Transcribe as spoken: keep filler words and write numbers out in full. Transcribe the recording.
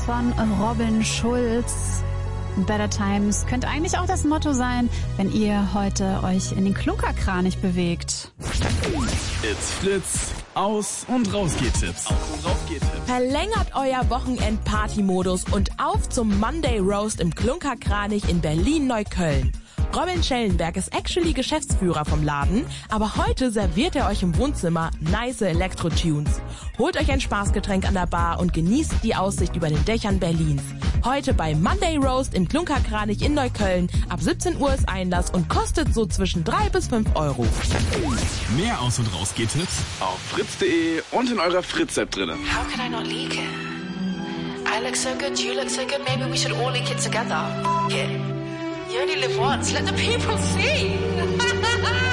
von Robin Schulz. Better Times könnte eigentlich auch das Motto sein, wenn ihr heute euch in den Klunkerkranich bewegt. It's Fritz. Aus- und Rausgehtipps. Aus- und Rausgehtipps. Verlängert euer Wochenend-Party-Modus und auf zum Monday Roast im Klunkerkranich in Berlin-Neukölln. Robin Schellenberg ist actually Geschäftsführer vom Laden, aber heute serviert er euch im Wohnzimmer nice Elektro-Tunes. Holt euch ein Spaßgetränk an der Bar und genießt die Aussicht über den Dächern Berlins. Heute bei Monday Roast im Klunkerkranich in Neukölln. Ab siebzehn Uhr ist Einlass und kostet so zwischen drei bis fünf Euro. Mehr Aus- und Rausgehtipps auf fritz punkt de und in eurer Fritz-App drinne. How can I not leak it? I look so good, you look so good, maybe we should all leak it together. Yeah. You only live once, let the people see.